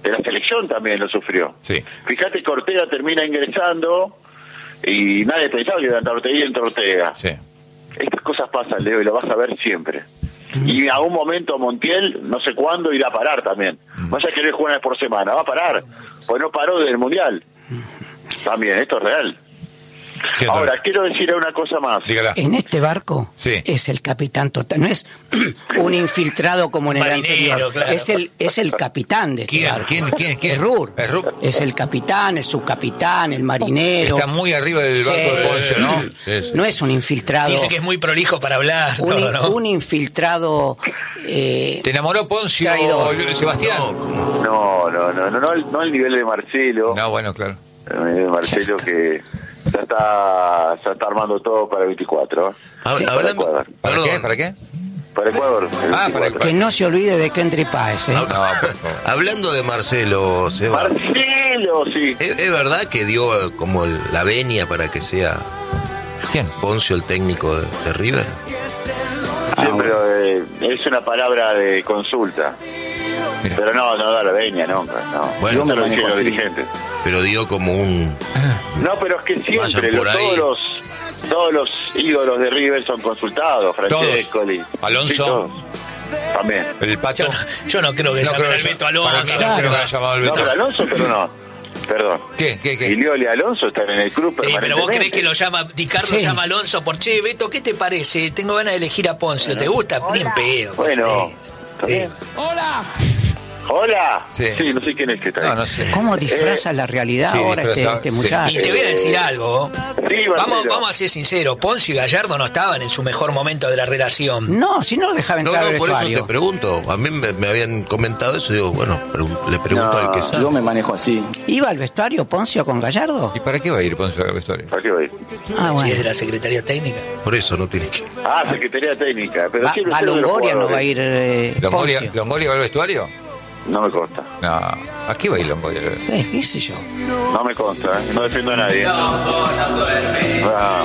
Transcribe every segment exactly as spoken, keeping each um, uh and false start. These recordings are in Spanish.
de la selección también lo sufrió. Sí. Fíjate que Ortega termina ingresando y nadie pensaba que iba a entrar Ortega y entra Ortega. Sí. Estas cosas pasan, Leo, y lo vas a ver siempre. Y a un momento Montiel, no sé cuándo, irá a parar también. Mm. Vas a querer jugar una vez por semana, va a parar, pues no paró desde el Mundial. También, esto es real. Siento. Ahora, quiero decir una cosa más. Dígala. En este barco Sí. es el capitán total, no es un infiltrado como en el Marinero, anterior. claro. Es el es el capitán de este ¿Quién? barco. ¿Quién? ¿Quién? ¿Quién? Es Rur. Es Rur. Es el capitán, el subcapitán, el marinero. Está muy arriba del barco Sí. de Poncio, ¿no? Sí, sí. No es un infiltrado. Dice que es muy prolijo para hablar. un, todo, ¿no? un infiltrado. Eh, ¿Te enamoró Poncio, Traidor. Sebastián? No, ¿cómo? No, no, no, no, no, al- no al nivel de Marcelo. No, bueno, claro. El nivel de Marcelo que ya está, ya está armando todo para el veinticuatro. ¿eh? Hab- Sí. Para hablando, Ecuador. ¿Para perdón, qué? ¿Para qué? Para Ecuador. el Ah, para veinticuatro. Ecuador. que no se olvide de Kendry Páez. ¿eh? hab- No, por favor. hablando de Marcelo, Seba, Marcelo, sí. ¿es, es verdad que dio eh, como el- la venia para que sea ¿Quién? Poncio el técnico de, de River? Sí, pero eh, es una palabra de consulta. Mira. Pero no, no da la veña, no. no. Bueno, no lo me dijeron los así. dirigentes. Pero dio como un... No, pero es que Vayan siempre por los, ahí. todos los todos los ídolos de River son consultados. Francesco, Li- Alonso. sí, todos. También. El Pato. Yo no, yo no creo que No llamen creo al que- Beto para mí Alonso. no Claro. creo que haya llamado al No, Beto. pero Alonso, pero no. Perdón. ¿Qué? ¿Qué? Y ¿Qué? Lioli y Alonso están en el club Eh, pero permanentemente. vos creés que lo llama, Ricardo Sí. llama a Alonso por, che, Beto, ¿qué te parece? Tengo ganas de elegir a Poncio, ¿te gusta? Ni en pedo. Bueno, Sí. está bien. Hola. Hola. Sí. Sí. no sé quién es que está ahí. No, no sé. ¿Cómo disfraza la realidad sí, ahora este, disfraza- este sí. muchacho? Y te voy a decir algo. Sí, Vamos, Marcelo. vamos a ser sinceros, Poncio y Gallardo no estaban en su mejor momento de la relación. No, si no lo dejaba No, entrar no, al por eso vestuario. te pregunto. A mí me, me habían comentado eso y digo, bueno, pregun- le pregunto al que sabe. Yo me manejo así. ¿Iba al vestuario Poncio con Gallardo? ¿Y para qué va a ir Poncio al vestuario? ¿Para qué va a ir? Ah, Si bueno. es de la Secretaría Técnica. Por eso no tiene que... Ah, Secretaría Técnica. Pero Va, sí, va uno de los Longoria, no va a jugadores. ir eh, ¿Longoria, Poncio. ¿Longoria va al vestuario? No me consta. No. ¿A qué va a ir Longoria? Eh, ¿Qué sé yo? No me consta, ¿eh? No defiendo a nadie. Ah.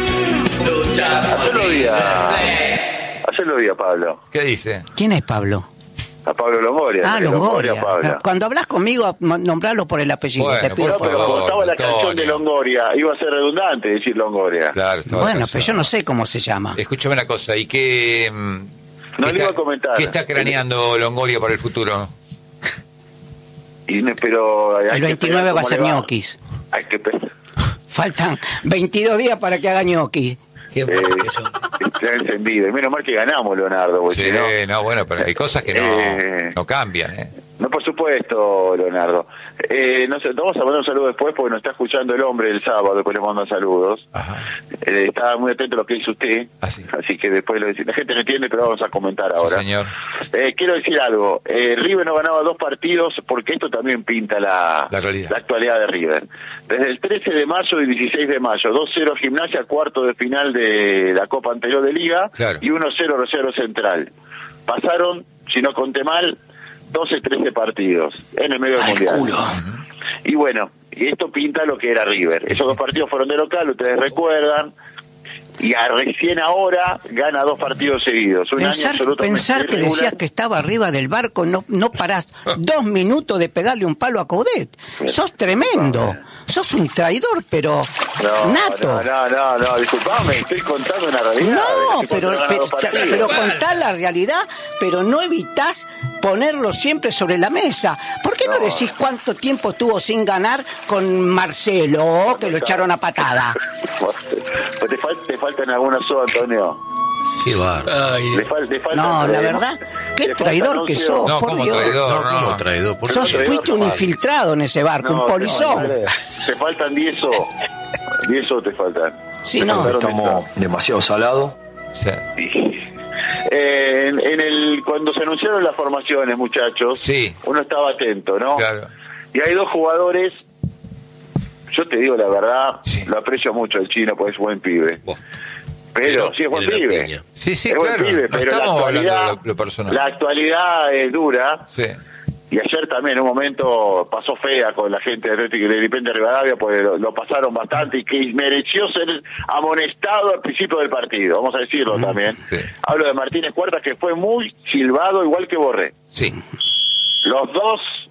Hacelo día. Hacelo día, Pablo. ¿Qué dice? ¿Quién es Pablo? A Pablo Longoria. Ah, de Longoria. Pablo. Cuando hablas conmigo, mo- nombralo por el apellido. Bueno, te pido No, por pero por como favor, estaba la Antonio. canción de Longoria, iba a ser redundante decir Longoria. Claro, estaba Bueno, cansado. pero yo no sé cómo se llama. Escúchame una cosa, ¿y qué, mm, No qué le iba está, a comentar. qué está craneando Longoria para el futuro? Y, no- pero hay El que veintinueve esperar va a cómo ser le ñoquis. Hay que esperar. Faltan veintidós días para que haga ñoquis. Qué Eh, bueno que son. está encendido. Y menos mal que ganamos, Leonardo. porque Sí, si no, no, bueno, pero hay cosas que no, Eh. no cambian, ¿eh? no, por supuesto, Leonardo. Eh, no sé, vamos a mandar un saludo después porque nos está escuchando el hombre el sábado, después le mando saludos. Ajá. Eh, estaba muy atento a lo que dice usted, Ah, sí. así que después lo dice. La gente no entiende, pero vamos a comentar Sí, ahora. señor. Eh, quiero decir algo. Eh, River no ganaba dos partidos porque esto también pinta la, La realidad. la actualidad de River. Desde el trece de mayo y dieciséis de mayo, dos cero Gimnasia, cuarto de final de la Copa anterior de Liga, Claro. y uno cero Rosario Central. Pasaron, si no conté mal, doce trece partidos en el medio del Mundial. Y bueno, y esto pinta lo que era River. Esos dos partidos fueron de local, ustedes recuerdan. Y a recién ahora gana dos partidos seguidos. Un año Pensar, absolutamente pensar que irregular. decías que estaba arriba del barco, no, no parás dos minutos de pegarle un palo a Coudet. Sos tremendo. Sos un traidor, pero No, nato. no, no, no, no, disculpame, estoy contando una realidad. No, Estoy pero, contando pero, dos partidos. pero contá la realidad, pero no evitás ponerlo siempre sobre la mesa. ¿Por qué no, No. decís cuánto tiempo estuvo sin ganar con Marcelo, que lo echaron a patada? Pues te, fal- te faltan algunos sos, Antonio. Qué bárbaro. Ay, Le, fal- le faltan, No, la eh, verdad, qué le traidor faltan que once sos. No, por como Dios. traidor, No, no. como traidor. Por Sos, eso traidor, fuiste un no. infiltrado en ese barco, No, un polizón. no, te faltan diez o. diez o te faltan. Sí, Te no. faltaron Estamos demasiado salados. O sea, diez. Eh, en, en el cuando se anunciaron las formaciones, muchachos, Sí. uno estaba atento, ¿no? claro. Y hay dos jugadores, yo te digo la verdad, Sí. lo aprecio mucho el chino porque es buen pibe. Vos. Pero, sí es buen tiene la pibe. piña. Sí, sí, es buen claro. pibe, No pero la estamos hablando actualidad, de lo, lo personal. la actualidad es dura. Sí. Y ayer también en un momento pasó fea con la gente de Atlético de Independiente Rivadavia, porque lo, lo pasaron bastante y que mereció ser amonestado al principio del partido, vamos a decirlo también. sí. Hablo de Martínez Cuartas, que fue muy silbado igual que Borré. Sí. Los dos